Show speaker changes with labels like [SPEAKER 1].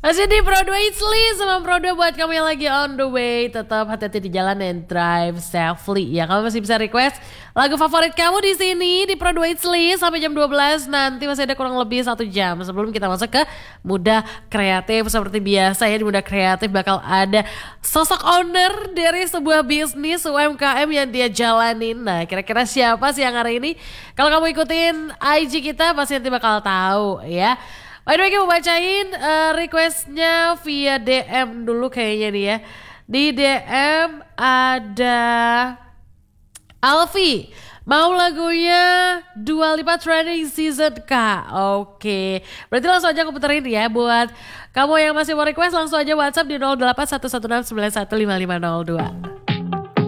[SPEAKER 1] Masih di Pro 2 It's Lee sama Pro 2 buat kamu yang lagi on the way. Tetap hati-hati di jalan and drive safely. Ya, kamu masih bisa request lagu favorit kamu di sini di Pro 2 It's Lee sampai jam 12 nanti. Masih ada kurang lebih 1 jam sebelum kita masuk ke Muda Kreatif. Seperti biasa ya, di Muda Kreatif bakal ada sosok owner dari sebuah bisnis UMKM yang dia jalanin. Nah, kira-kira siapa sih yang hari ini? Kalau kamu ikutin IG kita pasti nanti bakal tahu ya. By the way, mau bacain requestnya via DM dulu kayaknya nih ya. Di DM ada Alfi, mau lagunya Dua Lipa Trending Season K. Oke, berarti langsung aja aku puterin ya. Buat kamu yang masih mau request langsung aja WhatsApp di 0811691552.